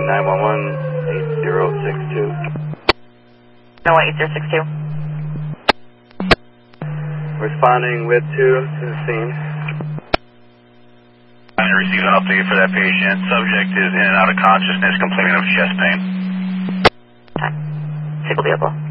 911 8062. No, 8062. Responding with 2 to the scene. I received an update for that patient. Subject is in and out of consciousness, complaining of chest pain. Single vehicle.